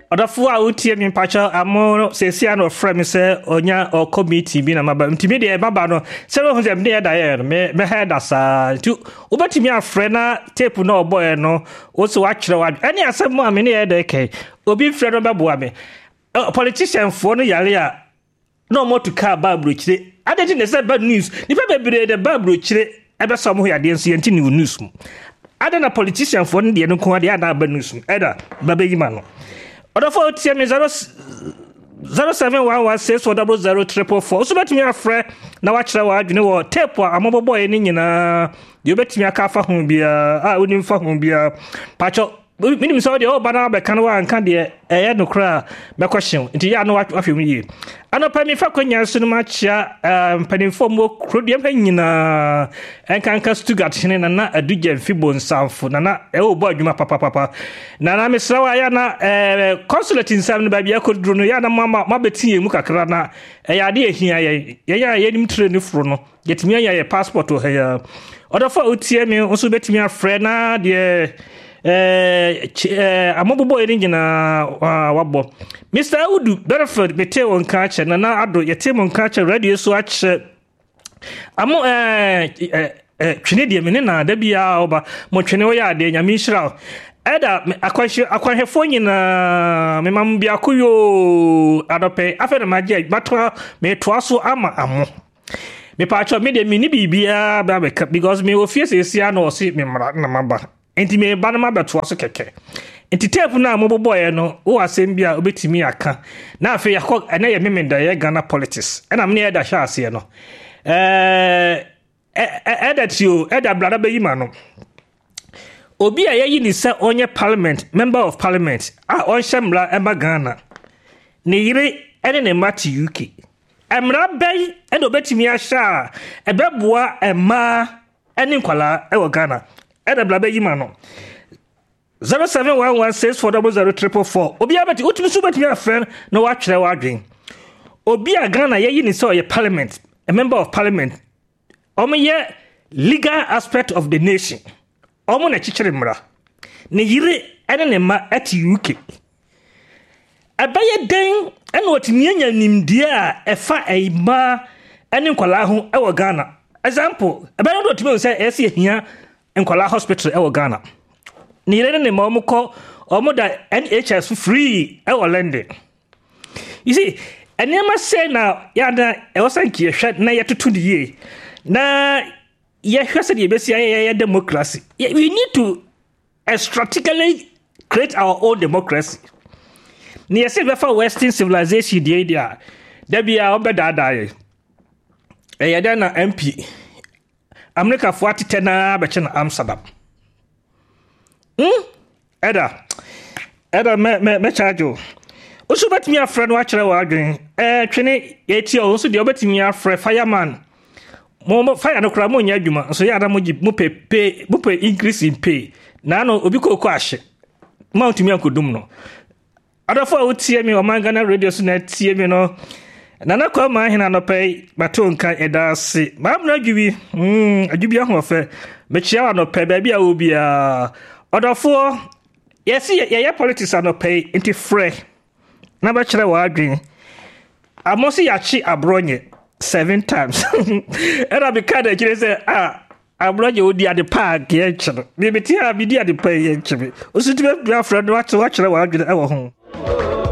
Odafo a utie mi pacha amo sesia no frame say onya or committee bi na maba ntimi de baba no se no dem de da ye me head asa tu obetimi afre na tape no boy no wo so wa kire wa eni asem am ne ye de kai obi frɛ no beboa me politician fo no yare a no more to car babro kire adeti ne say bad news ni fa bebre de babro kire ebe so mo yade nso yenti ni news mu adana politician fo no de no ko de ada bad news mu eda baba yima no Odafo tie me 0711640044 so betimi afre na wa kire wa adwene wo tape a amobobo ye ni nyina de betimi aka fa ho bia a oni fa ho bia pacho minim so de o bana be kan wa nka de eye no kra be question nti ya no afem yi anopa mi fa kwanya so no ma chia panimfo mo krodiem ha nyina enkanka Stuttgart hene na adugye mfibo nsamfo na e o bo adwuma papa na mesra wa ya na consulate nsam no ba bia koduro no ya na ma betie mu kakra na ya de ehia ya nim train fro no getimi ya passport o ya odafo otie mi nso betimi afre na de amobobo eri ngina wabo Mr. Udu Bereford bete won kache na ado yete mon kache radio so ache amo twene de me na da bia oba mo twene wo ya de nyame hira eda akwanhefo nyina me mam bia koyo adope afere maje batwa me toaso ama amo me pacho me de me ni bibia ba because me ofie sesia na o si me mra na maba enti me ba na mabeto aso keke enti tape na moboboye no wo asem bia obetimi aka na afi yakọ ena ye memenda ye Ghana politics ena me eda hwa ase no eda brada be yima no obi a yeyi ni se onye parliament member of parliament a onhyemra ema Ghana ne yire ene ne mati UK emra bay ena obetimi ahya ebeboa ema ene nkwala ewo Ghana eda brada be yima no 0711640044 obi abeti utimi subeti ya friend no wa kire wa adwen obi a Ghana yeyi ni so ye parliament a member of parliament ye legal aspect of the nation na chichire mra ne yire ene ne ma at UK abaye den ene otimi anya nimdie a efa eima ene nkwala ho ewo Ghana example abaye do otimi say ese ehia nkwala hospital ewo Ghana ni ne mamuko omoda NHS free e London. You see, enema say na yada e wasanki ehwe na yetutu de ye. Na ye hwese de besia ye democracy. We need to strategically create our own democracy. Ni yesi be for western civilization de dia. Da bia obedada ye. E yada na MP. America fo atete na be che na Amsterdam. Eda me charge o so betimi afre no akere wa adwen twene yeti o so de obetimi afre fireman mo fire no kra mo nya adwuma so ya da mo pe increase in pay na no obi koko ahye mount mi akodum no adafo a wotie mi o Ghana radio so na tie mi no na kwa ma hina no pe bato nka eda se ma na adwubi ahofe me chia wa no pe ba bia obi a odafo yes ye politics are no pay into free na ba kire wa adwen amosi yachi abronye 7 times era be kada kire say abronye odi ade park ye kire me beti a bi di ade pa ye kire osutibe bia frɛ no wa kire wa adwen e wo ho